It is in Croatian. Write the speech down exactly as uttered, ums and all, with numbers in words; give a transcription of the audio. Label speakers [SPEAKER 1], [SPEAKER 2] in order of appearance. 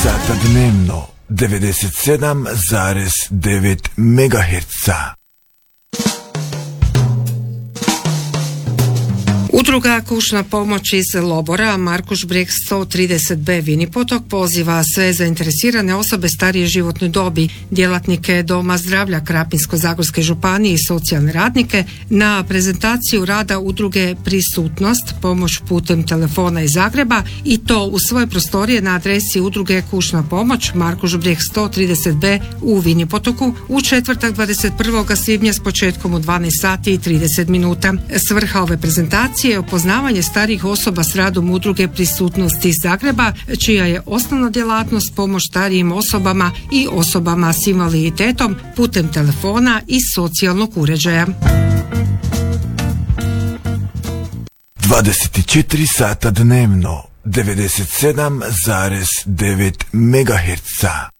[SPEAKER 1] sata dnevno, devedeset sedam zarez devet megaherca.
[SPEAKER 2] Udruga Kućna pomoć iz Lobora, Markuš Breg sto trideset be Vinipotok poziva sve zainteresirane osobe starije životne dobi, djelatnike Doma zdravlja Krapinsko-zagorske županije i socijalne radnike na prezentaciju rada udruge Prisutnost, pomoć putem telefona iz Zagreba, i to u svoje prostorije na adresi udruge Kućna pomoć, Markuš Breg sto trideset be u Vinipotoku u četvrtak dvadeset prvog svibnja s početkom u dvanaest sati i trideset minuta. Svrha ove prezentacije je upoznavanje starijih osoba s radom udruge Prisutnosti iz Zagreba, čija je osnovna djelatnost pomoć starijim osobama i osobama s invaliditetom putem telefona i socijalnog uređaja.
[SPEAKER 1] dvadeset četiri sata dnevno, devedeset sedam zarez devet megaherca.